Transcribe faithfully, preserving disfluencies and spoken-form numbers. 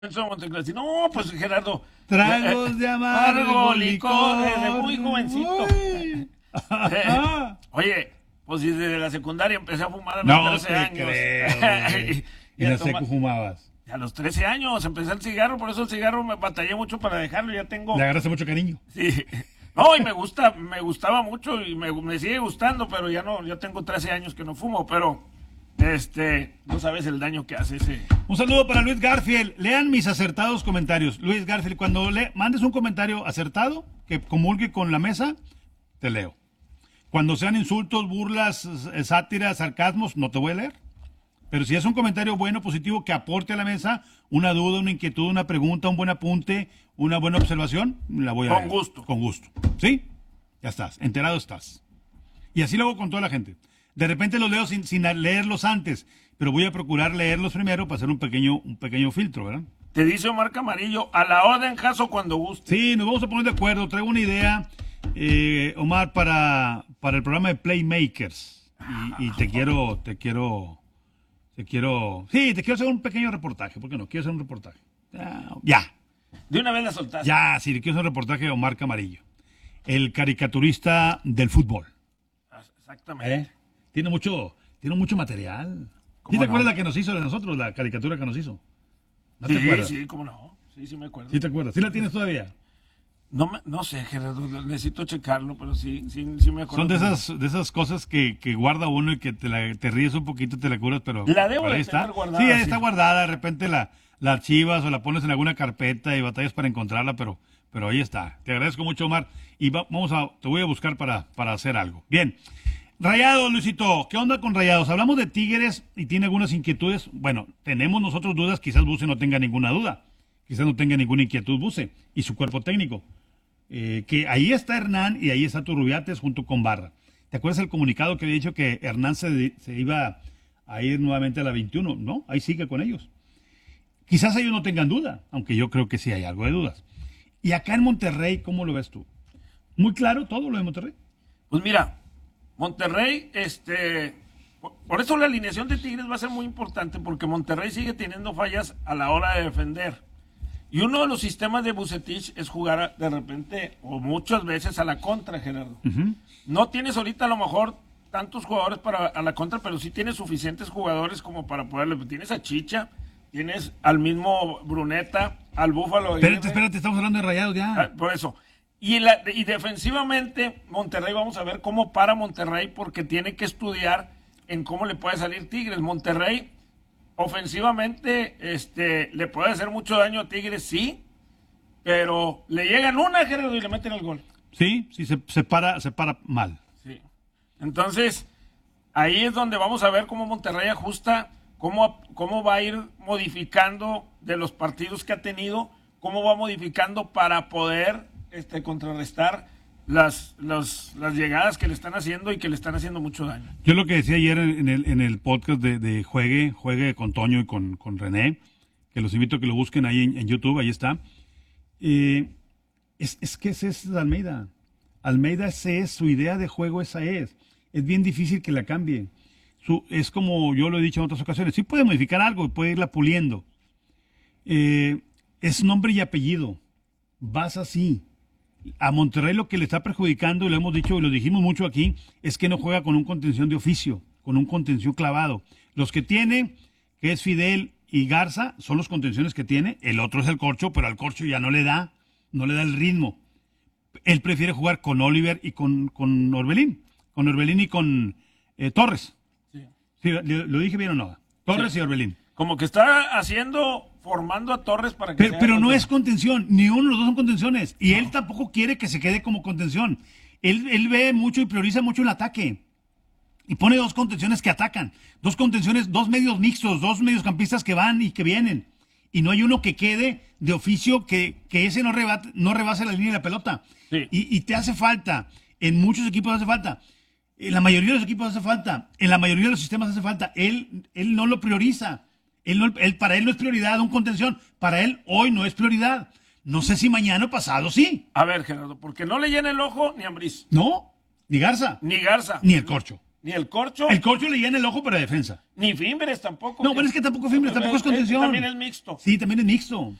Nelson Monteclasi. No, pues Gerardo. Tragos de amargo licor. Desde muy jovencito. Uy. Eh, Oye, pues desde la secundaria empecé a fumar a los No trece te años. creo. y, ¿Y y en a la tomar- secu fumabas? a los trece años empecé el cigarro, por eso el cigarro me batallé mucho para dejarlo. Ya tengo. Le agarraste mucho cariño. Sí. No, y me gusta, me gustaba mucho y me, me sigue gustando, pero ya no, yo tengo trece años que no fumo, pero este, no sabes el daño que hace ese. Un saludo para Luis Garfield. Lean mis acertados comentarios. Luis Garfield, cuando le mandes un comentario acertado que comulgue con la mesa, te leo. Cuando sean insultos, burlas, s- sátiras, sarcasmos, no te voy a leer. Pero si es un comentario bueno, positivo, que aporte a la mesa una duda, una inquietud, una pregunta, un buen apunte, una buena observación, la voy a Con leer. gusto. Con gusto. ¿Sí? Ya estás. Enterado estás. Y así lo hago con toda la gente. De repente los leo sin, sin leerlos antes, pero voy a procurar leerlos primero para hacer un pequeño, un pequeño filtro, ¿verdad? Te dice Omar Camarillo, a la orden, Jaso, cuando guste. Sí, nos vamos a poner de acuerdo. Traigo una idea, eh, Omar, para, para el programa de Playmakers. Y, y te quiero, te quiero, te quiero... Sí, te quiero hacer un pequeño reportaje. ¿Por qué no? Quiero hacer un reportaje. Ya, ya, De una vez la soltaste. ya, sí, quiero hacer un reportaje de Omar Camarillo, el caricaturista del fútbol. Exactamente. ¿Eh? Tiene mucho, tiene mucho material. ¿Cómo ¿Sí te no? acuerdas la que nos hizo de nosotros, la caricatura que nos hizo? ¿No te Sí, acuerdas? sí, cómo no. Sí, sí me acuerdo. ¿Sí te acuerdas? ¿Sí la tienes todavía? No, me- no sé, Gerardo, necesito checarlo, pero sí, sí, sí me acuerdo. Son de que- esas, de esas cosas que, que guarda uno y que te, la- te ríes un poquito, te la curas, pero... La debo pero de ahí está. tener guardada, Sí, ahí sí. está guardada. De repente la, la archivas o la pones en alguna carpeta y batallas para encontrarla, pero, pero ahí está. Te agradezco mucho, Omar. Y va- vamos a, te voy a buscar para, para hacer algo. Bien. Rayados, Luisito. ¿Qué onda con Rayados? Hablamos de Tigres y tiene algunas inquietudes. Bueno, tenemos nosotros dudas. Quizás Buse no tenga ninguna duda. Quizás no tenga ninguna inquietud Buse y su cuerpo técnico. Eh, que ahí está Hernán y ahí está Turrubiates junto con Barra. ¿Te acuerdas el comunicado que había dicho que Hernán se, se iba a ir nuevamente a la veintiuno? No, ahí sigue con ellos. Quizás ellos no tengan duda, aunque yo creo que sí hay algo de dudas. Y acá en Monterrey, ¿cómo lo ves tú? Muy claro todo lo de Monterrey. Pues mira, Monterrey, este, por- por eso la alineación de Tigres va a ser muy importante, porque Monterrey sigue teniendo fallas a la hora de defender. Y uno de los sistemas de Bucetich es jugar a- de repente o muchas veces a la contra, Gerardo. No tienes ahorita a lo mejor tantos jugadores para a la contra, pero sí tienes suficientes jugadores como para poderle. Tienes a Chicha, tienes al mismo Bruneta, al Búfalo. Espérate, Aguirre. espérate, estamos hablando de Rayados Ah, ya. por eso. Y, la, y defensivamente, Monterrey, vamos a ver cómo para Monterrey, porque tiene que estudiar en cómo le puede salir Tigres. Monterrey, ofensivamente, este, le puede hacer mucho daño a Tigres, sí, pero le llegan una, Gerardo, y le meten el gol. Sí, sí, se, se para, se para mal. Sí. Entonces, ahí es donde vamos a ver cómo Monterrey ajusta, cómo, cómo va a ir modificando de los partidos que ha tenido, cómo va modificando para poder este, contrarrestar las, las, las llegadas que le están haciendo y que le están haciendo mucho daño. Yo lo que decía ayer en el, en el podcast de, de Juegue, Juegue con Toño y con, con René, que los invito a que lo busquen ahí en, en YouTube, ahí está. Eh, es, es que ese es Almeida. Almeida ese es, su idea de juego esa es. Es bien difícil que la cambie. Su, es como yo lo he dicho en otras ocasiones, sí puede modificar algo, puede irla puliendo. Eh, es nombre y apellido. Vas así. A Monterrey lo que le está perjudicando, y lo hemos dicho y lo dijimos mucho aquí, es que no juega con un contención de oficio, con un contención clavado. Los que tiene, que es Fidel y Garza, son los contenciones que tiene. El otro es el Corcho, pero al Corcho ya no le da, no le da el ritmo. Él prefiere jugar con Oliver y con, con Orbelín, con Orbelín y con eh, Torres. Sí. Sí, ¿lo, lo dije bien o no? Torres Sí. y Orbelín. Como que está haciendo, formando a Torres para que Pero, sea pero no contra- es contención, ni uno de los dos son contenciones. Y él tampoco quiere que se quede como contención. Él, él ve mucho y prioriza mucho el ataque. Y pone dos contenciones que atacan. Dos contenciones, dos medios mixtos, dos mediocampistas que van y que vienen. Y no hay uno que quede de oficio que, que ese no, rebate, no rebase la línea de la pelota. Sí. Y, y te hace falta. En muchos equipos hace falta. En la mayoría de los equipos hace falta. En la mayoría de los sistemas hace falta. Él, él no lo prioriza. Él no, él, para él no es prioridad un contención. Para él hoy no es prioridad. No sé si mañana o pasado sí. A ver, Gerardo, porque no le llena el ojo ni a Ambriz, No, ni Garza, ni Garza. ni el Corcho. Ni el Corcho, El Corcho le llena el ojo para defensa. ni Fimbres tampoco. No, pero es que tampoco Fimbres, tampoco es contención. También es mixto. Sí, también es mixto.